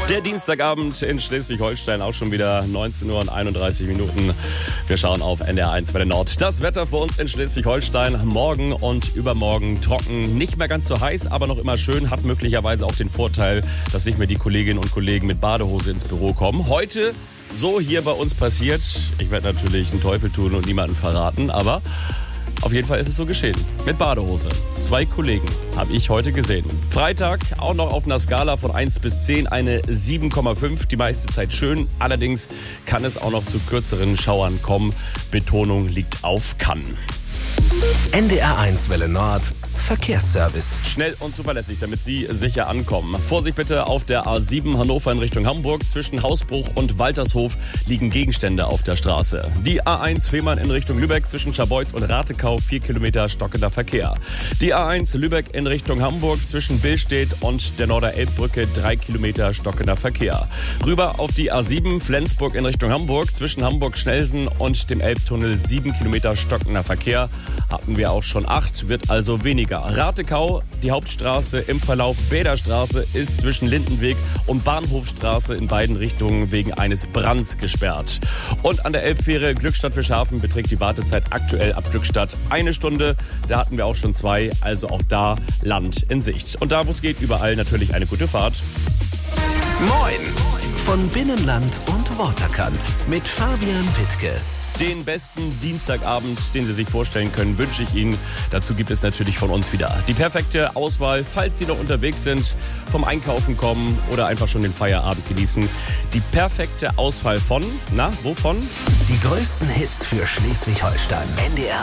Der Dienstagabend in Schleswig-Holstein, auch schon wieder 19 Uhr und 31 Minuten. Wir schauen auf NDR1 Welle Nord. Das Wetter für uns in Schleswig-Holstein. Morgen und übermorgen trocken. Nicht mehr ganz so heiß, aber noch immer schön. Hat möglicherweise auch den Vorteil, dass nicht mehr die Kolleginnen und Kollegen mit Badehose ins Büro kommen. Heute so hier bei uns passiert. Ich werde natürlich den Teufel tun und niemanden verraten, aber auf jeden Fall ist es so geschehen. Mit Badehose. 2 Kollegen habe ich heute gesehen. Freitag auch noch auf einer Skala von 1 bis 10 eine 7,5. Die meiste Zeit schön. Allerdings kann es auch noch zu kürzeren Schauern kommen. Betonung liegt auf kann. NDR1 Welle Nord. Verkehrsservice. Schnell und zuverlässig, damit Sie sicher ankommen. Vorsicht bitte auf der A7 Hannover in Richtung Hamburg. Zwischen Hausbruch und Waltershof liegen Gegenstände auf der Straße. Die A1 Fehmarn in Richtung Lübeck zwischen Scharbeutz und Ratekau 4 Kilometer stockender Verkehr. Die A1 Lübeck in Richtung Hamburg zwischen Billstedt und der Norderelbbrücke 3 Kilometer stockender Verkehr. Rüber auf die A7 Flensburg in Richtung Hamburg zwischen Hamburg-Schnelsen und dem Elbtunnel 7 Kilometer stockender Verkehr. Hatten wir auch schon 8, wird also weniger. Ratekau, die Hauptstraße im Verlauf Bäderstraße ist zwischen Lindenweg und Bahnhofstraße in beiden Richtungen wegen eines Brands gesperrt. Und an der Elbfähre Glückstadt-Fischhafen beträgt die Wartezeit aktuell ab Glückstadt 1 Stunde. Da hatten wir auch schon 2, also auch da Land in Sicht. Und da, wo es geht, überall natürlich eine gute Fahrt. Moin! Von Binnenland und Waterkant mit Fabian Wittke. Den besten Dienstagabend, den Sie sich vorstellen können, wünsche ich Ihnen. Dazu gibt es natürlich von uns wieder die perfekte Auswahl, falls Sie noch unterwegs sind, vom Einkaufen kommen oder einfach schon den Feierabend genießen. Die perfekte Auswahl von, wovon? Die größten Hits für Schleswig-Holstein. NDR